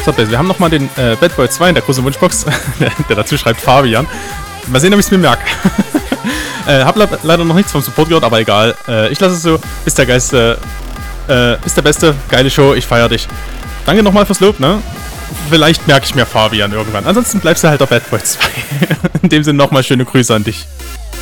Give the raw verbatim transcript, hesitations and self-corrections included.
macht er besser. Wir haben nochmal den äh, Bad Boy zwei in der großen Wunschbox, der, der dazu schreibt Fabian. Mal sehen, ob ich es mir merke. äh, hab le leider noch nichts vom Support gehört, aber egal. Äh, ich lasse es so. Bist der Geiste, äh, bist der Beste. Geile Show, ich feier dich. Danke nochmal fürs Lob, ne? Vielleicht merke ich mir Fabian irgendwann. Ansonsten bleibst du halt der Bad Boy zwei. In dem Sinne nochmal schöne Grüße an dich.